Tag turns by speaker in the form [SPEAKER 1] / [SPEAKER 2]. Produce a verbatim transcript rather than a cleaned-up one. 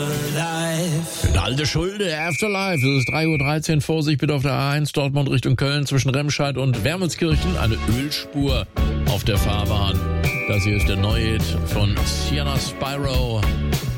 [SPEAKER 1] Eine alte Schulde, Afterlife. Es ist drei Uhr dreizehn. Vorsicht bitte auf der A eins Dortmund Richtung Köln zwischen Remscheid und Wermelskirchen. Eine Ölspur auf der Fahrbahn. Das hier ist der neue Hit von Sienna Spyro.